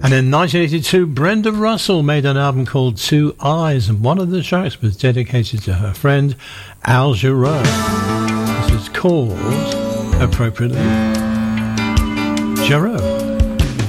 And in 1982, Brenda Russell made an album called Two Eyes, and one of the tracks was dedicated to her friend Al Jarreau. This is called, appropriately, Jarreau.